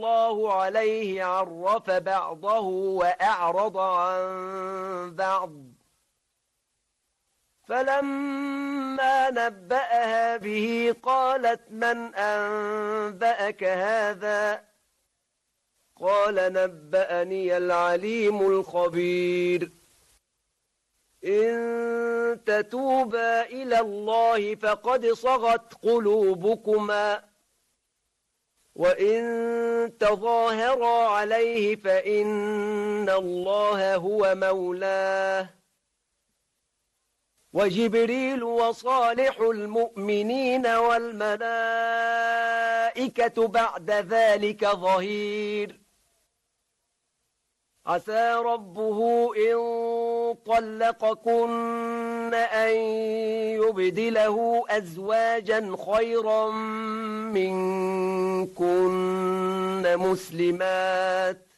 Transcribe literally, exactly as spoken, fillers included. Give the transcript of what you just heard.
الله عليه عرف بعضه وأعرض عن بعض، فلما نبأها به قالت من أنبأك هذا؟ قال نبأني العليم الخبير. إن تتوبا إلى الله فقد صغت قلوبكما، وإن تظاهرا عليه فإن الله هو مولاه، وجبريل وصالح المؤمنين والملائكة بعد ذلك ظهير. عسى ربه إن طلقكن أن يبدله أزواجا خيرا منكن مسلمات